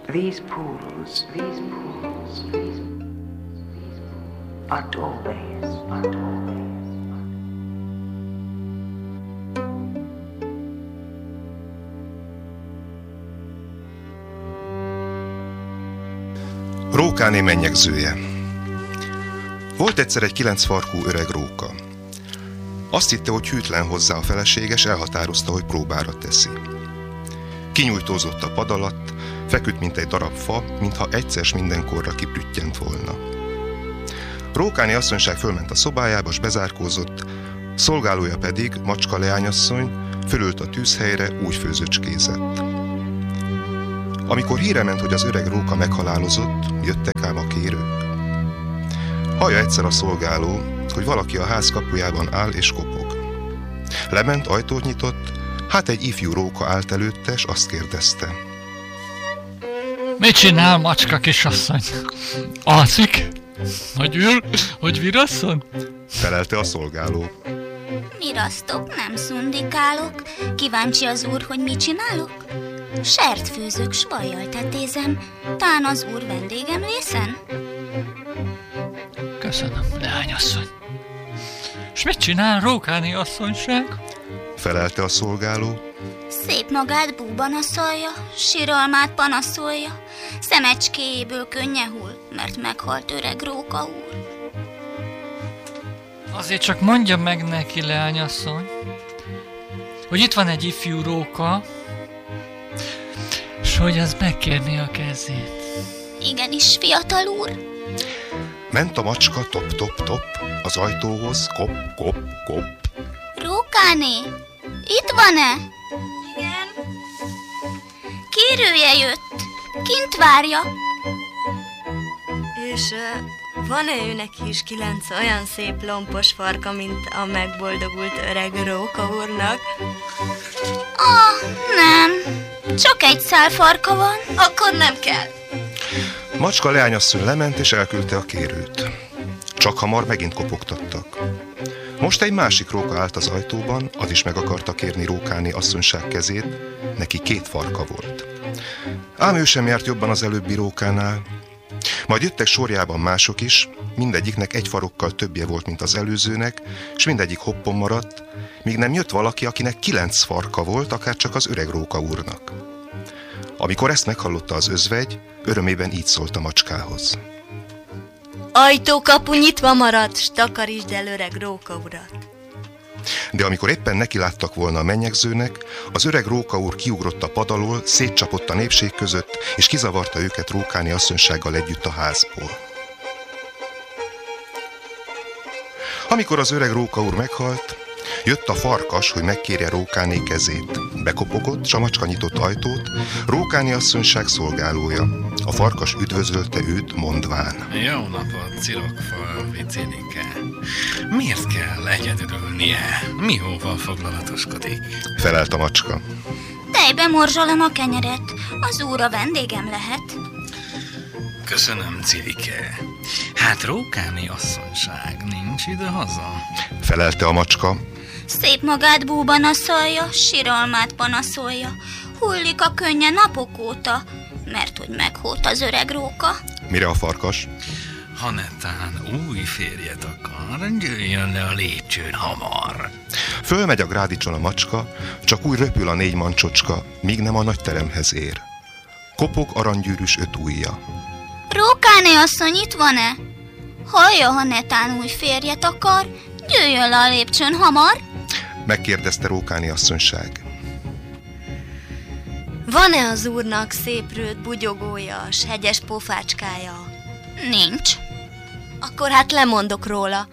These pools are doorways. Rókáné mennyegzője. Volt egyszer egy 9 farkú öreg róka. Azt hitte, hogy hűtlen hozzá a felesége, s elhatározta, hogy próbára teszi. Kinyújtózott a pad alatt, feküdt, mint egy darab fa, mintha egyszer s mindenkorra kiprüttyent volna. Rókáné asszonyság fölment a szobájába, s bezárkózott, szolgálója pedig, macska leányasszony, fölült a tűzhelyre, úgy főzöcskézett. Amikor híre ment, hogy az öreg róka meghalálozott, jöttek ám a kérők. Hallja egyszer a szolgáló, hogy valaki a ház kapujában áll és kopog. Lement, ajtót nyitott, hát egy ifjú róka állt előtte, s azt kérdezte. Mit csinál, macska kisasszony? Alszik? Hogy ül? Hogy virasszon? Felelte a szolgáló. Virasztok, nem szundikálok. Kíváncsi az úr, hogy mit csinálok? Sert főzök, s vajjal tetézem. Tán az úr vendégem vészen? Köszönöm, leányasszony. S mit csinál Rókáné asszonyság? Felelte a szolgáló. Szép magát búbanaszolja, síralmát panaszolja, szemecskéjéből könnye hull, mert meghalt öreg róka úr. Azért csak mondja meg neki, leányasszony, hogy itt van egy ifjú róka, s hogy az megkérni a kezét. Igenis, fiatal úr. Ment a macska top-top-top az ajtóhoz, kop-kop-kop. Rókáné, itt van-e? Igen. Kérője jött, kint várja. És van-e őnek is 9 olyan szép lompos farka, mint a megboldogult öreg róka úrnak? Nem, csak egy szál farka van. Akkor nem kell. Macska leányasszony lement és elküldte a kérőt. Csak hamar megint kopogtattak. Most egy másik róka állt az ajtóban, az is meg akarta kérni Rókáné asszonyság kezét, neki 2 farka volt. Ám ő sem járt jobban az előbbi rókánál. Majd jöttek sorjában mások is, mindegyiknek 1 farokkal többje volt, mint az előzőnek, és mindegyik hoppon maradt, míg nem jött valaki, akinek 9 farka volt, akár csak az öreg róka úrnak. Amikor ezt meghallotta az özvegy, örömében így szólt a macskához. Ajtókapu nyitva maradt, s takarítsd el öreg róka urat. De amikor éppen neki láttak volna a mennyegzőnek, az öreg róka úr kiugrott a pad alól, szétcsapott a népség között, és kizavarta őket Rókáné asszonysággal együtt a házból. Amikor az öreg róka úr meghalt, jött a farkas, hogy megkérje Rókáné kezét. Bekopogott, s a macska nyitott ajtót, Rókáné asszonyság szolgálója. A farkas üdvözölte őt, mondván. Jó napot, Cirokfalvi Cinike. Miért kell egyedül ülnie? Mióval foglalatoskodik? Felelt a macska. Tejbe morzsolom a kenyeret, az úr a vendégem lehet. Köszönöm, Cirike. Hát Rókáné asszonyság nincs ide haza? Felelte a macska. Szép magát búbanaszolja, síralmát panaszolja, hullik a könnye napok óta, mert hogy meghót az öreg róka. Mire a farkas? Ha netán új férjet akar, jöjjön le a lépcsőn hamar. Fölmegy a grádicson a macska, csak úgy röpül a 4 mancsocska, míg nem a nagy teremhez ér. Kopog aranygyűrűs 5 ujja. Rókáné asszony itt van-e? Hallja, ha netán új férjet akar, jöjjön le a lépcsőn hamar. Megkérdezte Rókáné asszonyság. Van-e az úrnak széprőt bugyogója, s hegyes pofácskája? Nincs. Akkor hát lemondok róla.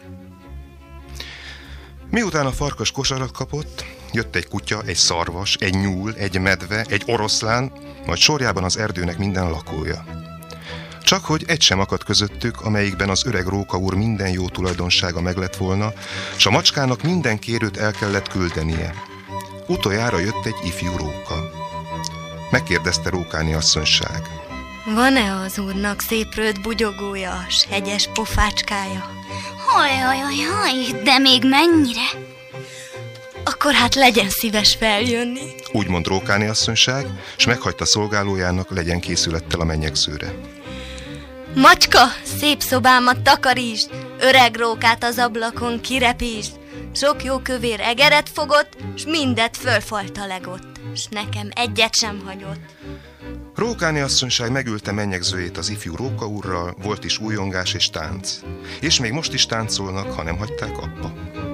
Miután a farkas kosarat kapott, jött egy kutya, egy szarvas, egy nyúl, egy medve, egy oroszlán, majd sorjában az erdőnek minden lakója. Csak hogy egy sem akadt közöttük, amelyikben az öreg róka úr minden jó tulajdonsága meglett volna, s a macskának minden kérőt el kellett küldenie. Utoljára jött egy ifjú róka. Megkérdezte Rókáné asszonyság. Van-e az úrnak széprőt bugyogója, s hegyes pofácskája? Hajjajajaj, de még mennyire? Akkor hát legyen szíves feljönni. úgymond Rókáné asszonyság, s meghagyta szolgálójának, legyen készülettel a mennyegzőre. Macska, szép szobámat takarítsd, öreg rókát az ablakon kirepítsd. Sok jó kövér egeret fogott, s mindet fölfalt a legott, s nekem egyet sem hagyott. Rókáné asszonyság megülte mennyegzőjét az ifjú Róka úrral, volt is újongás és tánc. És még most is táncolnak, ha nem hagyták abba.